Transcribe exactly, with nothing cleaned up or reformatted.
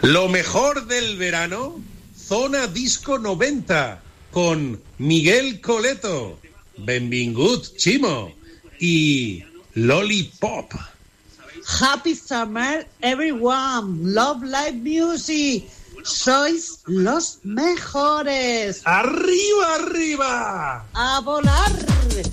Lo mejor del verano, Zona Disco noventa, con Miguel Coleto, Benvingut Chimo y Lollipop. Happy summer, everyone. Love live music. Sois los mejores. ¡Arriba, arriba! ¡A volar!